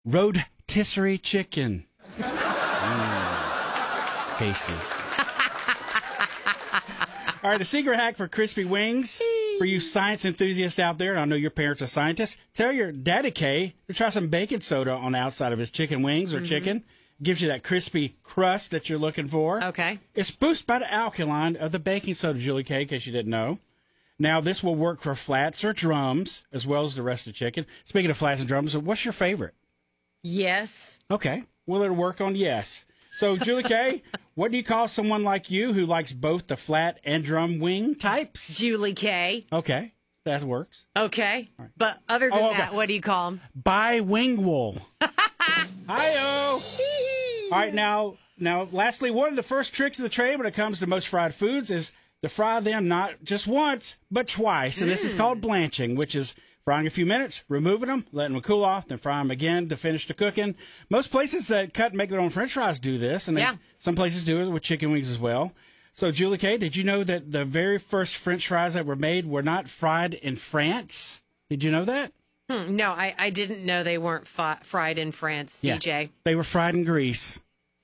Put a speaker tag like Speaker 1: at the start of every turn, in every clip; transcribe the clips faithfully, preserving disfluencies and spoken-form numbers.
Speaker 1: rotisserie chicken. Mm, tasty. All right, a secret hack for crispy wings. For you science enthusiasts out there, and I know your parents are scientists, tell your Daddy K to try some baking soda on the outside of his chicken wings or mm-hmm. chicken. Gives you that crispy crust that you're looking for.
Speaker 2: Okay.
Speaker 1: It's boosted by the alkaline of the baking soda, Julie K, in case you didn't know. Now, this will work for flats or drums, as well as the rest of the chicken. Speaking of flats and drums, what's your favorite?
Speaker 2: Yes.
Speaker 1: Okay. Will it work on yes? So, Julie K, what do you call someone like you who likes both the flat and drum wing types?
Speaker 2: Julie K.
Speaker 1: Okay. That works.
Speaker 2: Okay. Right. But other than oh, okay. that, what do you call them?
Speaker 1: Bilingual. Hi-oh. All right, now, now, lastly, one of the first tricks of the trade when it comes to most fried foods is to fry them not just once, but twice. And mm. this is called blanching, which is frying a few minutes, removing them, letting them cool off, then fry them again to finish the cooking. Most places that cut and make their own French fries do this, and they,
Speaker 2: yeah.
Speaker 1: some places do it with chicken wings as well. So, Julie K, did you know that the very first French fries that were made were not fried in France? Did you know that?
Speaker 2: Hmm, no, I, I didn't know they weren't fi- fried in France,
Speaker 1: yeah.
Speaker 2: D J.
Speaker 1: They were fried in Greece.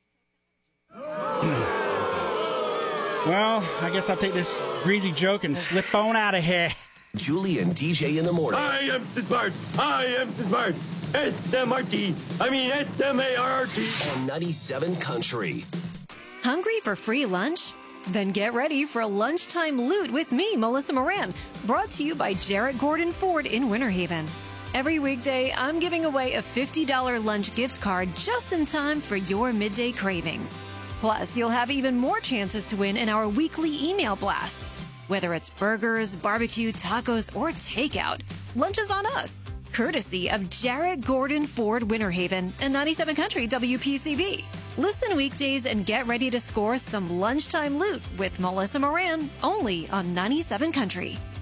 Speaker 1: Well, I guess I'll take this greasy joke and slip on out of here.
Speaker 3: Julie and D J in the morning.
Speaker 4: I am smart. I am smart. S M R T. I mean S M A R R T.
Speaker 3: On ninety-seven Country.
Speaker 5: Hungry for free lunch? Then get ready for lunchtime loot with me, Melissa Moran. Brought to you by Jarrett Gordon Ford in Winter Haven. Every weekday, I'm giving away a fifty dollars lunch gift card just in time for your midday cravings. Plus, you'll have even more chances to win in our weekly email blasts. Whether it's burgers, barbecue, tacos, or takeout, lunch is on us. Courtesy of Jarrett Gordon Ford Winter Haven and ninety-seven Country W P C V. Listen weekdays and get ready to score some lunchtime loot with Melissa Moran, only on ninety-seven Country.